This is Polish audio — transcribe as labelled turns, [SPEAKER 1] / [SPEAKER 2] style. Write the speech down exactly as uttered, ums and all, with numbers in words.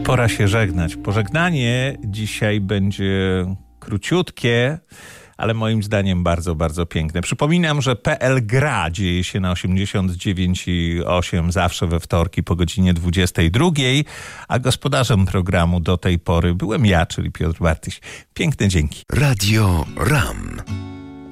[SPEAKER 1] Pora się żegnać. Pożegnanie dzisiaj będzie króciutkie, ale moim zdaniem bardzo, bardzo piękne. Przypominam, że P L Gra dzieje się na osiemdziesiąt dziewięć i osiem zawsze we wtorki po godzinie dwudziestej drugiej, a gospodarzem programu do tej pory byłem ja, czyli Piotr Bartyś. Piękne dzięki.
[SPEAKER 2] Radio RAM.